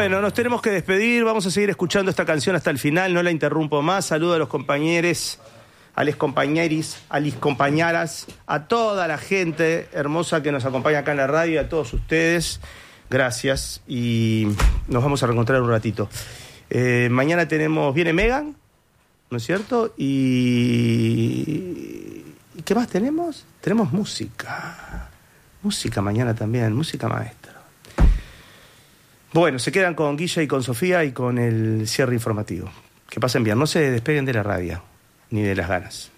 Bueno, nos tenemos que despedir. Vamos a seguir escuchando esta canción hasta el final. No la interrumpo más. Saludo a los compañeros, a les compañeris, a las compañeras, a toda la gente hermosa que nos acompaña acá en la radio y a todos ustedes. Gracias. Y nos vamos a reencontrar un ratito. Mañana viene Megan, ¿no es cierto? ¿Y qué más tenemos? Tenemos música. Música mañana también, música maestra. Bueno, se quedan con Guilla y con Sofía y con el cierre informativo. Que pasen bien, no se despeguen de la radio, ni de las ganas.